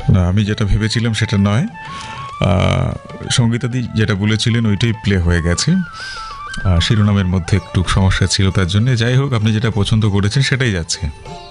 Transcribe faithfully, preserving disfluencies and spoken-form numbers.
না, আমি যেটা ভেবেছিলাম সেটা নয়। সঙ্গীতাদি যেটা বলেছিলেন ওইটাই প্লে হয়ে গেছে। শিরোনামের মধ্যে একটু সমস্যা ছিল, তার জন্য। যাই হোক, আপনি যেটা পছন্দ করেছেন সেটাই যাচ্ছে।